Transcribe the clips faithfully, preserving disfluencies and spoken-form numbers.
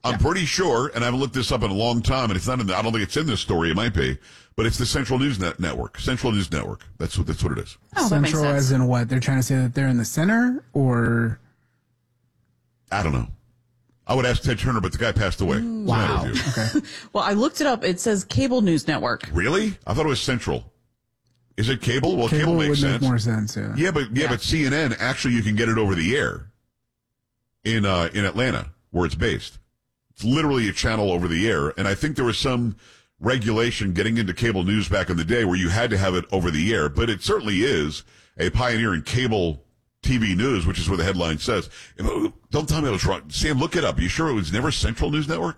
I'm yeah. pretty sure, and I haven't looked this up in a long time, and it's not in the, I don't think it's in this story. It might be, but it's the Central News Net Network. Central News Network. That's what that's what it is. Oh, that makes Central sense. as in what? They're trying to say that they're in the center, or I don't know. I would ask Ted Turner, but the guy passed away. Mm. wow. What's the matter with Okay. Well, I looked it up. It says Cable News Network. you? Really? I thought it was Central. Is it cable? Well, cable, Cable makes would sense. make more sense. Yeah. Yeah, but yeah, Yeah. but C N N actually you can get it over the air in uh, in Atlanta where it's based. It's literally a channel over the air, and I think there was some regulation getting into cable news back in the day where you had to have it over the air. But it certainly is a pioneer in cable T V news, which is what the headline says. Don't tell me I was wrong, Sam. Look it up. You sure it was never Central News Network?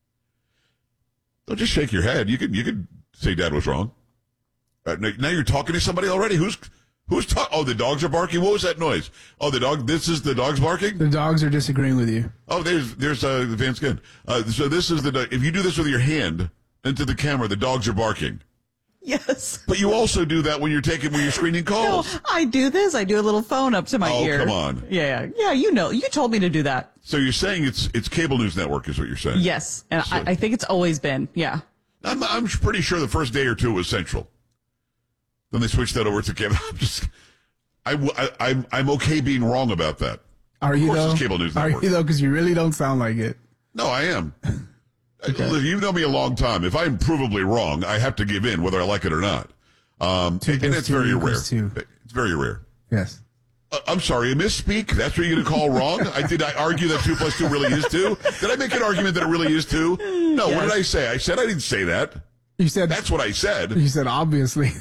Don't just shake your head. You could you could say Dad was wrong. Uh, now you're talking to somebody already. Who's who's talking? Oh, the dogs are barking. What was that noise? Oh, the dog. This is the dogs barking. The dogs are disagreeing with you. Oh, there's there's uh, the Van Skin. Uh, so this is the do- if you do this with your hand into the camera, the dogs are barking. Yes. But you also do that when you're taking when you're screening No, calls. I do this. I do a little phone up to my Oh, ear. come on. Yeah, yeah, yeah. You know, you told me to do that. So you're saying it's it's cable news network is what you're saying? Yes, and So- I, I think it's always been. Yeah. I'm I'm pretty sure the first day or two was Central. Then they switched that over to cable. I'm just I, I I'm I'm okay being wrong about that. Are you Of course though? it's cable news Are network. you though? Because you really don't sound like it. No, I am. Okay. You know me a long time. If I'm provably wrong, I have to give in, whether I like it or not. Um, Two and plus it's two very rare. equals two. It's very rare. Yes. Uh, I'm sorry, a misspeak? That's what you're going to call wrong? I did I argue that two plus two really is two? Did I make an argument that it really is two? No, what did I say? I said I didn't say that. You said That's what I said. You said obviously.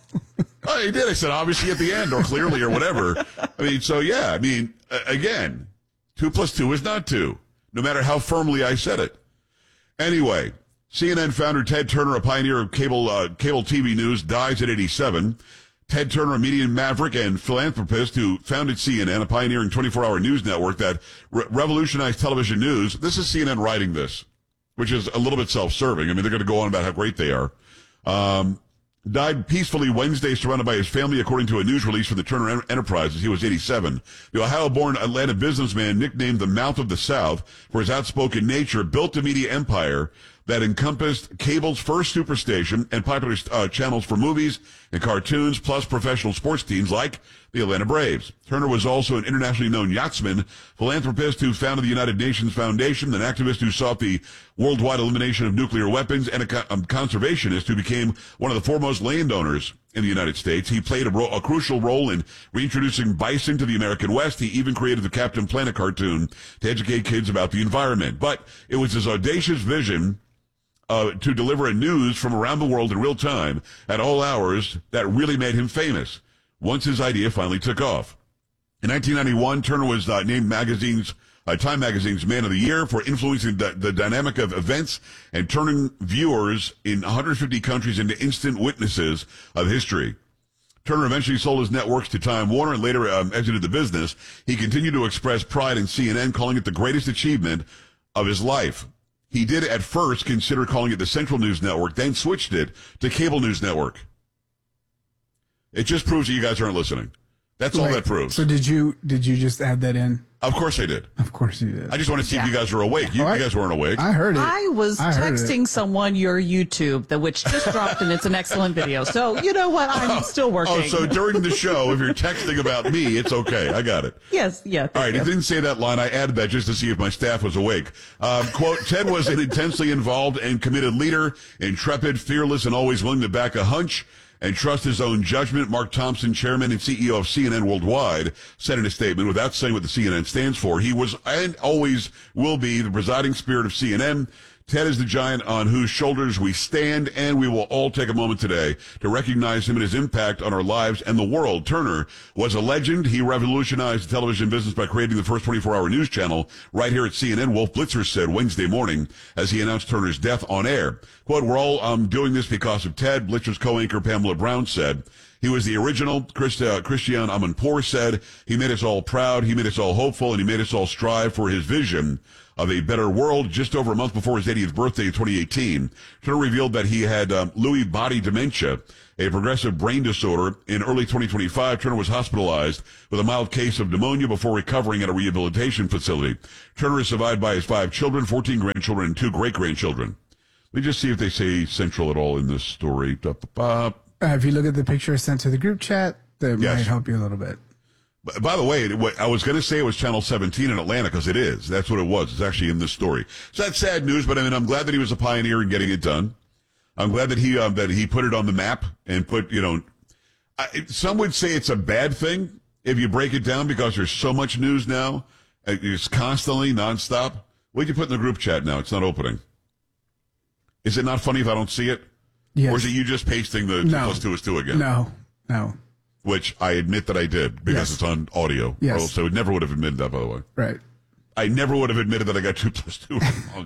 I did. I said obviously at the end or clearly or whatever. I mean, so yeah, I mean, uh, again, two plus two is not two, no matter how firmly I said it. Anyway, C N N founder Ted Turner, a pioneer of cable uh, cable T V news, dies at eighty-seven. Ted Turner, a media maverick and philanthropist who founded C N N, a pioneering twenty-four hour news network that re- revolutionized television news. This is C N N writing this, which is a little bit self-serving. I mean, they're going to go on about how great they are. Um, died peacefully Wednesday, surrounded by his family, according to a news release from the Turner En- Enterprises. He was eighty-seven. The Ohio-born Atlanta businessman, nicknamed the Mouth of the South for his outspoken nature, built a media empire that encompassed cable's first superstation and popular uh, channels for movies and cartoons, plus professional sports teams like the Atlanta Braves. Turner was also an internationally known yachtsman, philanthropist who founded the United Nations Foundation, an activist who sought the worldwide elimination of nuclear weapons, and a co- um, conservationist who became one of the foremost landowners in the United States. He played a, ro- a crucial role in reintroducing bison to the American West. He even created the Captain Planet cartoon to educate kids about the environment. But it was his audacious vision Uh, to deliver a news from around the world in real time at all hours that really made him famous once his idea finally took off. In nineteen ninety-one, Turner was uh, named magazine's, uh, Time Magazine's Man of the Year for influencing the, the dynamic of events and turning viewers in one hundred fifty countries into instant witnesses of history. Turner eventually sold his networks to Time Warner and later um, exited the business. He continued to express pride in C N N, calling it the greatest achievement of his life. He did at first consider calling it the Central News Network, then switched it to Cable News Network. It just proves that you guys aren't listening. That's all Wait, that proves. So did you did you just add that in? Of course I did. Of course you did. I just want to see Yeah. if you guys are awake. You, Oh, I- you guys weren't awake. I heard it. I was I heard texting it. someone your YouTube, that which just dropped, and it's an excellent video. So you know what? I'm still working. Oh, so during the show, if you're texting about me, it's okay. I got it. yes, yeah. All right, thank it you. didn't say that line. I added that just to see if my staff was awake. Um, quote, Ted was an intensely involved and committed leader, intrepid, fearless, and always willing to back a hunch and trust his own judgment. Mark Thompson, chairman and C E O of C N N Worldwide, said in a statement, without saying what the C N N stands for, he was and always will be the presiding spirit of C N N. Ted is the giant on whose shoulders we stand, and we will all take a moment today to recognize him and his impact on our lives and the world. Turner was a legend. He revolutionized the television business by creating the first twenty-four hour news channel right here at C N N. Wolf Blitzer said Wednesday morning as he announced Turner's death on air. Quote, we're all um, doing this because of Ted, Blitzer's co-anchor Pamela Brown said. He was the original. Christ, uh, Christian Amanpour said, he made us all proud, he made us all hopeful, and he made us all strive for his vision of a better world. Just over a month before his eightieth birthday in twenty eighteen, Turner revealed that he had um, Lewy body dementia, a progressive brain disorder. In early twenty twenty-five, Turner was hospitalized with a mild case of pneumonia before recovering at a rehabilitation facility. Turner is survived by his five children, fourteen grandchildren, and two great-grandchildren. Let me just see if they say Central at all in this story. Da-ba-ba. Uh, if you look at the picture sent to the group chat, that Yes. might help you a little bit. B- By the way, what I was going to say it was Channel seventeen in Atlanta, because it is. That's what it was. It's actually in this story. So that's sad news, but I mean, I'm glad that he was a pioneer in getting it done. I'm glad that he um, that he put it on the map and put, you know, I, some would say it's a bad thing if you break it down, because there's so much news now. uh, It's constantly, nonstop. What did you put in the group chat now? It's not opening. Is it not funny if I don't see it? Yes. Or is it you just pasting the two No. plus two is two again? No, no. Which I admit that I did, because Yes. it's on audio. Yes. Or so I never would have admitted that, by the way. Right. I never would have admitted that I got two plus two wrong.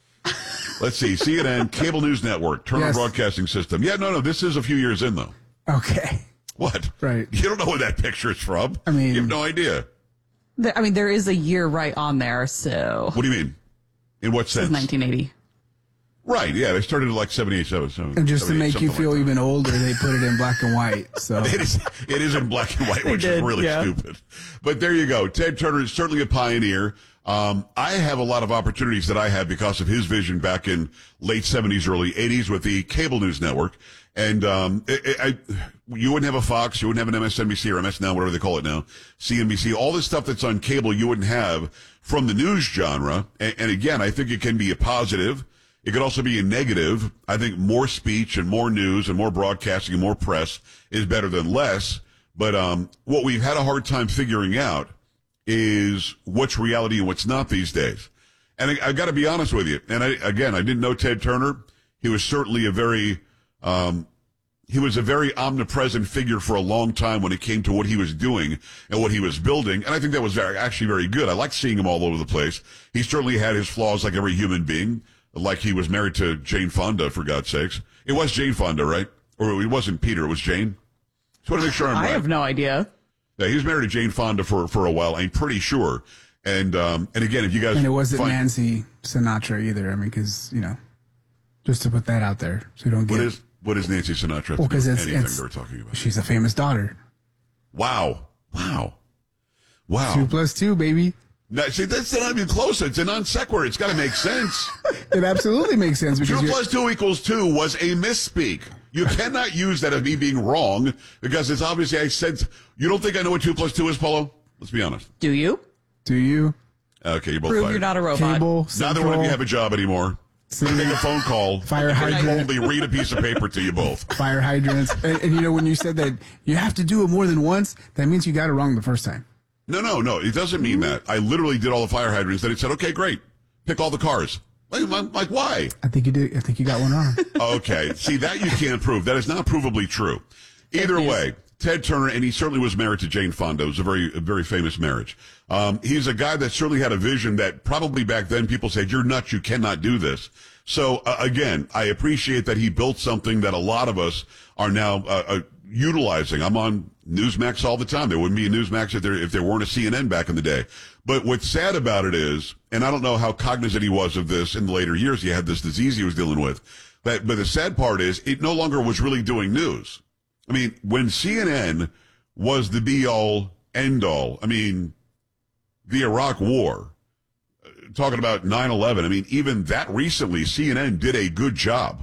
Let's see. C N N, Cable News Network, Turner Yes. Broadcasting System. Yeah, no, no. This is a few years in, though. Okay. What? Right. You don't know where that picture is from? I mean- You have no idea. The- I mean, there is a year right on there, so What do you mean? In what it's sense? nineteen eighty. Right, yeah. They started at like seventy-eight, seventy-seven. And just to seventy-eight, make you something feel like that. even older, they put it in black and white. So It is, it is in black and white, which did, is really yeah. stupid. But there you go. Ted Turner is certainly a pioneer. Um, I have a lot of opportunities that I had because of his vision back in late seventies, early eighties with the Cable News Network. And um, it, it, I, you wouldn't have a Fox, you wouldn't have an M S N B C or M S Now, whatever they call it now, C N B C, all this stuff that's on cable you wouldn't have from the news genre. And, and again, I think it can be a positive. It could also be a negative. I think more speech and more news and more broadcasting and more press is better than less. But um, what we've had a hard time figuring out is what's reality and what's not these days. And I, I got to be honest with you. And I, again, I didn't know Ted Turner. He was certainly a very, um, he was a very omnipresent figure for a long time when it came to what he was doing and what he was building. And I think that was very, actually very good. I liked seeing him all over the place. He certainly had his flaws like every human being. Like he was married to Jane Fonda, for God's sakes. It was Jane Fonda, right? Or it wasn't Peter, it was Jane. Just want to make sure I'm I right. have no idea. Yeah, he was married to Jane Fonda for, for a while, I'm pretty sure. And um, and again, if you guys... and it wasn't find- Nancy Sinatra either. I mean, because you know, just to put that out there, so you don't get. What is, what is Nancy Sinatra have to Well, do 'cause with it's- anything it's- they're talking about? She's a famous daughter. Wow. Wow. Wow. Two plus two, baby. Now, see, that's not even close. It's a non sequitur. It's got to make sense. It absolutely makes sense because Two you're, plus two equals two was a misspeak. You cannot use that as me being wrong because it's obviously I said. You don't think I know what two plus two is, Paulo? Let's be honest. Do you? do you Okay, you're both Prove fired. you're not a robot. cable Neither one of central you have a job anymore. City, Make a phone call. Fire I can hydrant. probably read a piece of paper to you both. fire hydrants, and, and you know when you said that you have to do it more than once, that means you got it wrong the first time. No, no, no. It doesn't mean that. I literally did all the fire hydrants. Then it said, okay, great. Pick all the cars. Like, I'm like, why? I think you did. I think you got one wrong. Okay. See, that you can't prove. That is not provably true. Either news. way, Ted Turner, and he certainly was married to Jane Fonda. It was a very, a very famous marriage. Um, he's a guy that certainly had a vision that probably back then people said, you're nuts, you cannot do this. So, uh, again, I appreciate that he built something that a lot of us are now uh, uh, utilizing. I'm on Newsmax all the time. There wouldn't be a Newsmax if there, if there weren't a C N N back in the day. But what's sad about it is, and I don't know how cognizant he was of this in the later years, he had this disease he was dealing with. But, but the sad part is, it no longer was really doing news. I mean, when C N N was the be-all, end-all, I mean, the Iraq War, uh, talking about nine eleven, I mean, even that recently, C N N did a good job.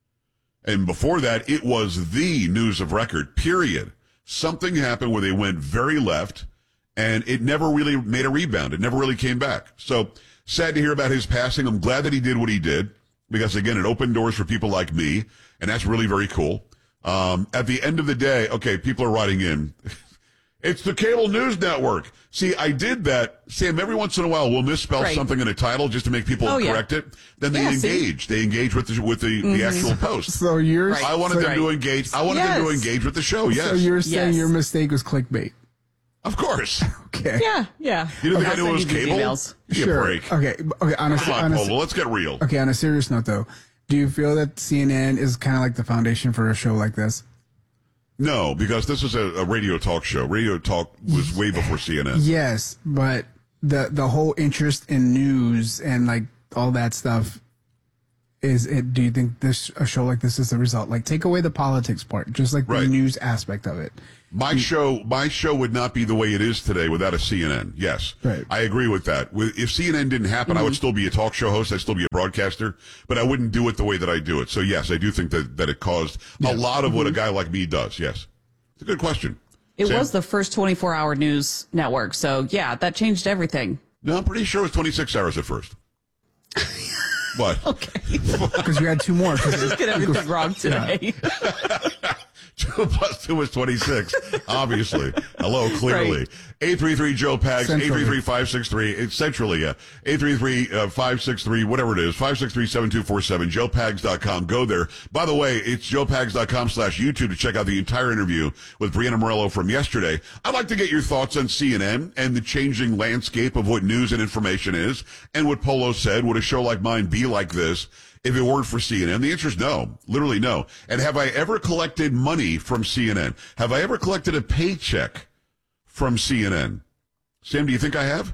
And before that, it was the news of record, period. Something happened where they went very left, and it never really made a rebound. It never really came back. So, sad to hear about his passing. I'm glad that he did what he did, because, again, it opened doors for people like me, and that's really very cool. Um, at the end of the day, okay, people are writing in. It's the Cable News Network. See, I did that. Sam, every once in a while, we'll misspell Right. something in a title just to make people Oh, yeah. correct it. Then they Yeah, see? engage. They engage with the, with the, the actual post. So you're Right. I wanted so, them to Right. engage. I wanted them to Yes. engage with the show. Yes, so you're saying Yes. your mistake was clickbait. of course. Okay. Yeah, yeah. You didn't think I'll I knew it send was you these cable? emails. Give me a Sure. break. Okay. Okay. On a, Come on on, a, Polo. Let's get real. okay. On a serious note, though, do you feel that C N N is kind of like the foundation for a show like this? No, because this is a, a radio talk show. Radio talk was way before C N N. Yes, but the the whole interest in news and like all that stuff is it. Do you think this a show like this is the result? Like, take away the politics part, just like the Right. news aspect of it. My show, my show would not be the way it is today without a C N N. Yes, Right. I agree with that. With, if C N N didn't happen, I would still be a talk show host. I'd still be a broadcaster, but I wouldn't do it the way that I do it. So yes, I do think that, that it caused a lot of what a guy like me does. Yes, it's a good question. It Sam? was the first twenty-four hour news network. So, yeah, that changed everything. No, I'm pretty sure it was twenty-six hours at first. What? Okay. Because you had two more. 'cause Just get everything wrong today. Two plus two is twenty-six, obviously. Hello, clearly. Right. eight three three Joe Pags, eight Centrally. three three, five six three, it's centrally, yeah. eight three three, five six three, whatever it is, five six three, seven two four seven, joe pags dot com. Go there. By the way, it's joe pags dot com slash YouTube to check out the entire interview with Brianna Morello from yesterday. I'd like to get your thoughts on C N N and the changing landscape of what news and information is, and what Polo said. Would a show like mine be like this if it weren't for C N N? The answer is no. Literally no. And have I ever collected money from C N N? Have I ever collected a paycheck from C N N? Sam, do you think I have?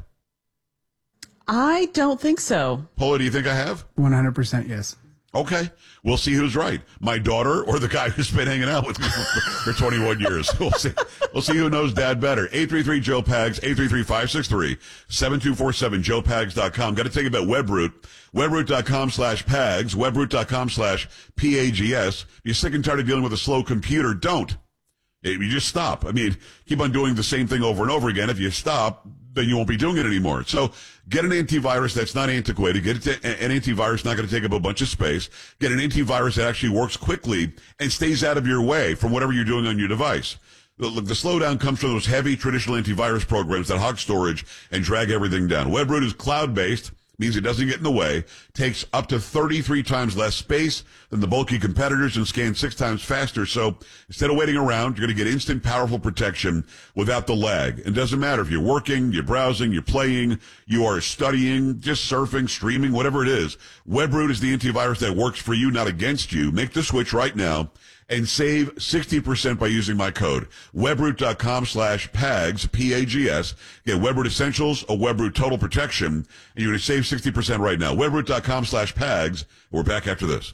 I don't think so. Paula, do you think I have? one hundred percent yes. Okay. We'll see who's right. My daughter or the guy who's been hanging out with me for, for twenty-one years. We'll see. We'll see who knows Dad better. eight three three Joe Pags, eight three three, five six three, seven two four seven, joe pags dot com. Got to think about Webroot. Webroot dot com slash Pags, Webroot dot com slash P A G S. You're sick and tired of dealing with a slow computer? Don't. You just stop. I mean, keep on doing the same thing over and over again. If you stop, then you won't be doing it anymore. So get an antivirus that's not antiquated. Get an antivirus not going to take up a bunch of space. Get an antivirus that actually works quickly and stays out of your way from whatever you're doing on your device. The, the slowdown comes from those heavy traditional antivirus programs that hog storage and drag everything down. Webroot is cloud-based. Means it doesn't get in the way, takes up to thirty-three times less space than the bulky competitors, and scans six times faster. So instead of waiting around, you're going to get instant, powerful protection without the lag. It doesn't matter if you're working, you're browsing, you're playing, you are studying, just surfing, streaming, whatever it is. Webroot is the antivirus that works for you, not against you. Make the switch right now and save sixty percent by using my code. Webroot dot com slash Pags, P A G S. Get Webroot Essentials, a Webroot Total Protection, and you're going to save sixty percent right now. Webroot dot com slash Pags. We're back after this.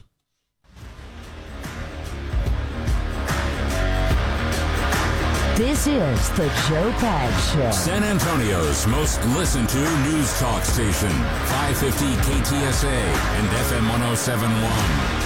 This is the Joe Pags Show. San Antonio's most listened to news talk station. five fifty K T S A and F M one oh seven point one.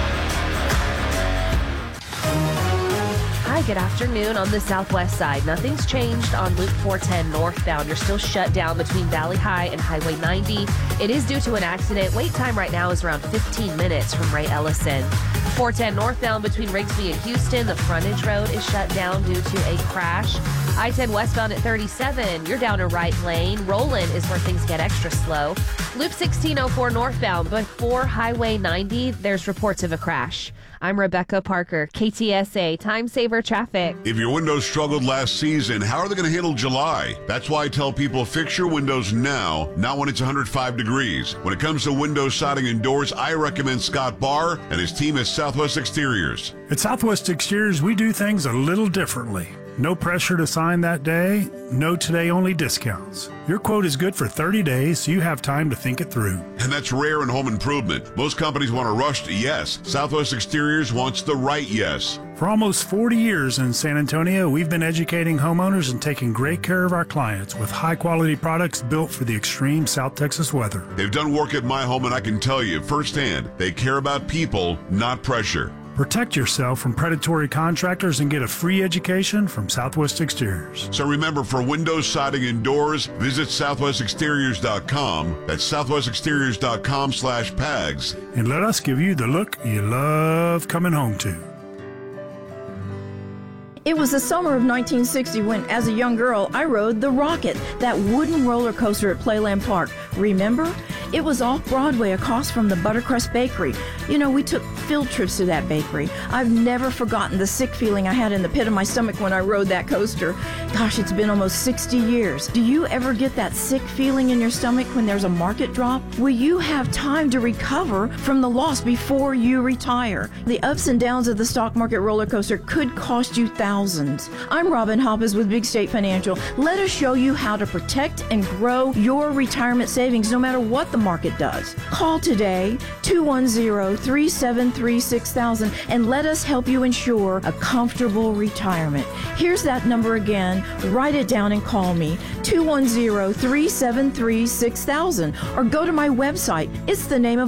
Hi, good afternoon. On the southwest side, nothing's changed on Loop four ten northbound. You're still shut down between Valley High and Highway ninety. It is due to an accident. Wait time right now is around fifteen minutes from Ray Ellison. four ten northbound between Rigsby and Houston. The frontage road is shut down due to a crash. I ten westbound at thirty-seven. You're down a right lane. Roland is where things get extra slow. Loop sixteen oh four northbound before Highway ninety. There's reports of a crash. I'm Rebecca Parker, K T S A Time Saver Traffic. If your windows struggled last season, how are they going to handle July? That's why I tell people fix your windows now, not when it's one hundred five degrees. When it comes to windows, siding, and doors, I recommend Scott Barr and his team at Southwest Exteriors. At Southwest Exteriors, we do things a little differently. No pressure to sign that day, no today-only discounts. Your quote is good for thirty days, so you have time to think it through. And that's rare in home improvement. Most companies want a rushed yes. Southwest Exteriors wants the right yes. For almost forty years in San Antonio, we've been educating homeowners and taking great care of our clients with high-quality products built for the extreme South Texas weather. They've done work at my home, and I can tell you firsthand, they care about people, not pressure. Protect yourself from predatory contractors and get a free education from Southwest Exteriors. So remember, for windows, siding, and doors, visit southwest exteriors dot com. That's southwest exteriors dot com slash Pags. And let us give you the look you love coming home to. It was the summer of nineteen sixty when, as a young girl, I rode the Rocket, that wooden roller coaster at Playland Park. Remember? It was off Broadway across from the Buttercrust Bakery. You know, we took field trips to that bakery. I've never forgotten the sick feeling I had in the pit of my stomach when I rode that coaster. Gosh, it's been almost sixty years. Do you ever get that sick feeling in your stomach when there's a market drop? Will you have time to recover from the loss before you retire? The ups and downs of the stock market roller coaster could cost you thousands. I'm Robin Hoppes with Big State Financial. Let us show you how to protect and grow your retirement savings no matter what the market does. Call today, two one zero, three seven three, six thousand, and let us help you ensure a comfortable retirement. Here's that number again. Write it down and call me, two one zero, three seven three, six thousand, or go to my website. It's the name of